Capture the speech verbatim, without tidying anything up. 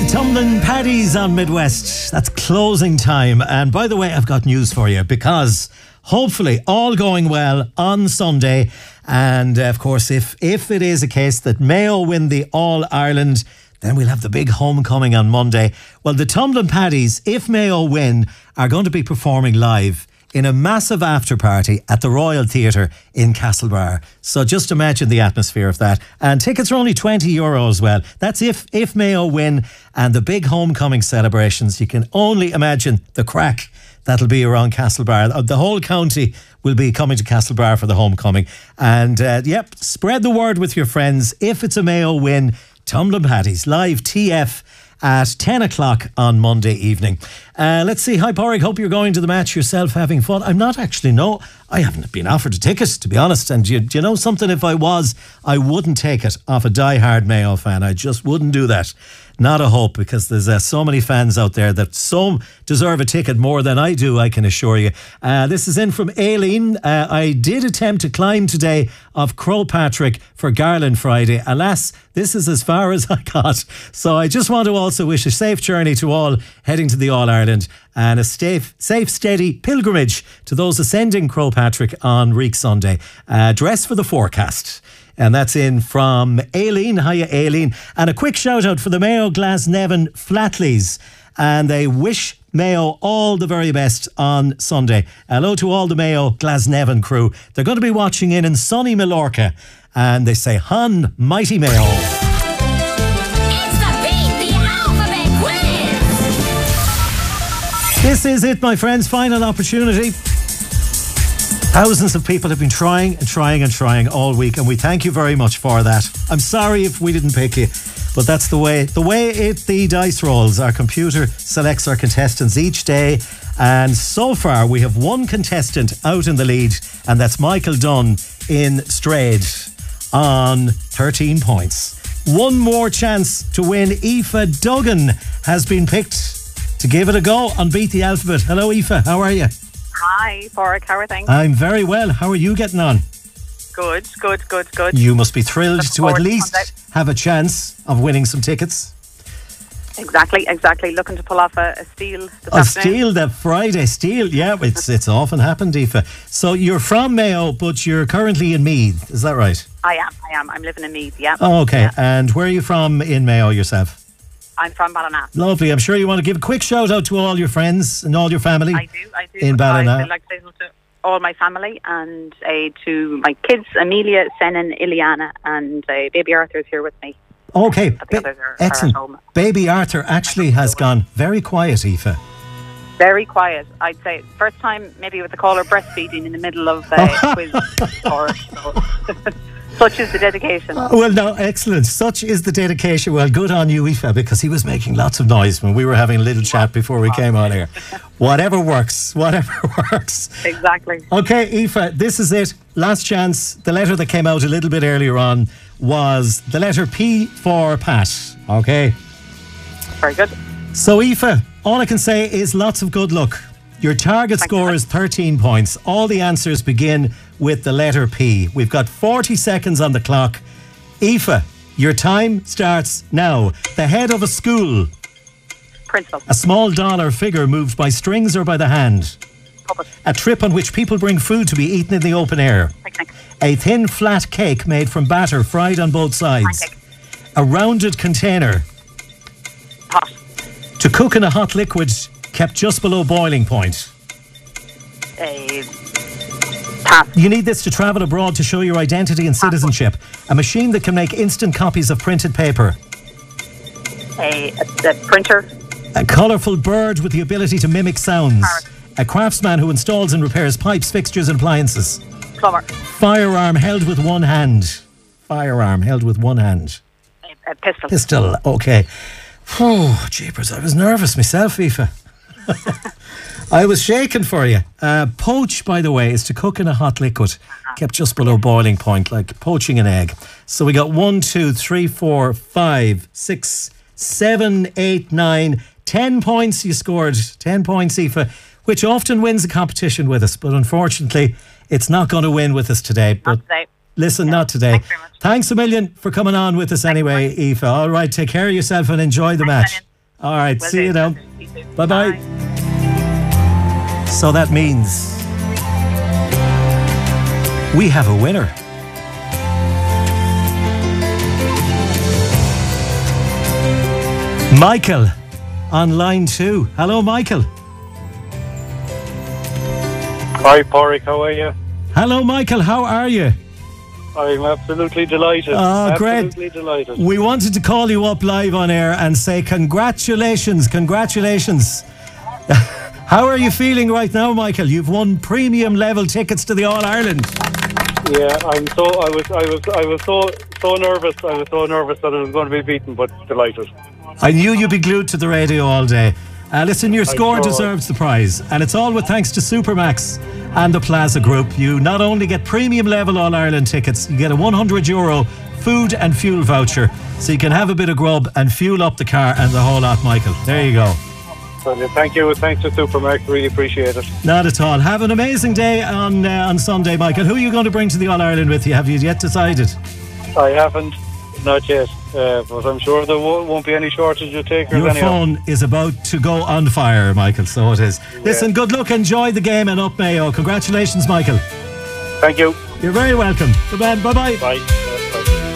Tumbling Paddies on Midwest. That's closing time. And by the way, I've got news for you, because hopefully all going well on Sunday. And uh, of course, if, if it is a case that Mayo win the All-Ireland, then we'll have the big homecoming on Monday. Well, the Tumbling Paddies, if Mayo win, are going to be performing live in a massive after party at the Royal Theatre in Castlebar. So just imagine the atmosphere of that. And tickets are only twenty euro as well. That's if if Mayo win, and the big homecoming celebrations. You can only imagine the crack that'll be around Castlebar. The whole county will be coming to Castlebar for the homecoming. And uh, yep, spread the word with your friends. If it's a Mayo win, Tumbling Paddies, live T F at ten o'clock on Monday evening. Uh, let's see. Hi, Porrick. Hope you're going to the match yourself, having fun. I'm not actually, no. I haven't been offered a ticket, to be honest. And do you, do you know something? If I was, I wouldn't take it off a die-hard Mayo fan. I just wouldn't do that. Not a hope, because there's uh, so many fans out there that so deserve a ticket more than I do, I can assure you. Uh, this is in from Aileen. Uh, I did attempt to climb today off Crowpatrick for Garland Friday. Alas, this is as far as I got. So I just want to also wish a safe journey to all heading to the All-Ireland, and a safe, safe, steady pilgrimage to those ascending Crowpatrick on Reek Sunday. Uh, dress for the forecast. And that's in from Aileen. Hiya, Aileen. And a quick shout out for the Mayo Glasnevin Flatleys. And they wish Mayo all the very best on Sunday. Hello to all the Mayo Glasnevin crew. They're going to be watching in in sunny Mallorca. And they say, Hun, mighty Mayo. It's the Beat the Alphabet Quiz. This is it, my friends. Final opportunity. Thousands of people have been trying and trying and trying all week, and we thank you very much for that. I'm sorry if we didn't pick you, but that's the way the way it the dice rolls. Our computer selects our contestants each day, and so far we have one contestant out in the lead, and that's Michael Dunn in Strayed on thirteen points. One more chance to win. Aoife Duggan has been picked to give it a go on Beat the Alphabet. Hello, Aoife. How are you? Hi, Porrick. How are things? I'm very well. How are you getting on? Good, good, good, good. You must be thrilled Looking to forward at to least Monday. have a chance of winning some tickets. Exactly, exactly. Looking to pull off a, a steal this A afternoon. steal, the Friday steal. Yeah, it's it's often happened, Aoife. So you're from Mayo, but you're currently in Meath. Is that right? I am, I am. I'm living in Meath, yeah. Oh, okay. Yeah. And where are you from in Mayo yourself? I'm from Ballina. Lovely. I'm sure you want to give a quick shout out to all your friends and all your family. I do, I do. In Ballina. I'd like to say hello to all my family and uh, to my kids, Amelia, Senan, Iliana, and uh, baby Arthur's here with me. Okay. But the Ba- others are, are excellent. at home. Baby Arthur actually has gone very quiet, Aoife. Very quiet, I'd say. First time maybe with the caller breastfeeding in the middle of the quiz. Or, so. Such is the dedication. Uh, well, no, excellent. Such is the dedication. Well, good on you, Aoife, because he was making lots of noise when we were having a little chat before we came on here. Whatever works, whatever works. Exactly. Okay, Aoife, this is it. Last chance. The letter that came out a little bit earlier on was the letter P for Pat. Okay. Very good. So, Aoife, all I can say is lots of good luck. Your target Thank score you. is thirteen points. All the answers begin with the letter P. We've got forty seconds on the clock. Aoife, your time starts now. The head of a school. Principal. A small dollar figure moved by strings or by the hand. Puppet. A trip on which people bring food to be eaten in the open air. Picnic. A thin, flat cake made from batter fried on both sides. Pancake. A rounded container. Pot. To cook in a hot liquid kept just below boiling point. A pass. You need this to travel abroad to show your identity and citizenship. A machine that can make instant copies of printed paper. A, a, a printer. A colourful bird with the ability to mimic sounds. Parrot. A craftsman who installs and repairs pipes, fixtures and appliances. Plumber. Firearm held with one hand. Firearm held with one hand. A, a pistol. Pistol, okay. Oh, jeepers, I was nervous myself, Aoife. I was shaking for you. Uh, poach, by the way, is to cook in a hot liquid, kept just below boiling point, like poaching an egg. So we got one, two, three, four, five, six, seven, eight, nine, ten points you scored. Ten points, Aoife, which often wins a competition with us, but unfortunately, it's not going to win with us today. But Not today. listen, Yeah. not today. Thanks very much. Thanks a million for coming on with us anyway, Aoife. All right, take care of yourself and enjoy the Thanks, match. Daniel. All right, Will see do. you now. You too. Bye-bye. So that means we have a winner. Michael on line two. Hello, Michael. Hi, Porrick, how are you? Hello, Michael. How are you? I'm absolutely delighted. Oh, great. Absolutely delighted. We wanted to call you up live on air and say congratulations, congratulations. How are you feeling right now, Michael? You've won premium level tickets to the All Ireland. Yeah, I'm so I was I was I was so so nervous. I was so nervous that I was going to be beaten, but delighted. I knew you'd be glued to the radio all day. Uh, listen, your score sure deserves the prize, and it's all with thanks to Supermax and the Plaza Group. You not only get premium level All Ireland tickets, you get a one hundred euro food and fuel voucher, so you can have a bit of grub and fuel up the car and the whole lot, Michael. There you go. Brilliant. Thank you. Thanks to Supermax. Really appreciate it. Not at all. Have an amazing day on uh, on Sunday, Michael. Who are you going to bring to the All Ireland with you? Have you yet decided? I haven't, not yet, uh, but I'm sure there won't, won't be any shortage of takers. Your anyhow. phone is about to go on fire, Michael, so it is. Listen, good luck, enjoy the game, and up Mayo. Congratulations, Michael. Thank you. You're very welcome. Good man, bye-bye. Bye.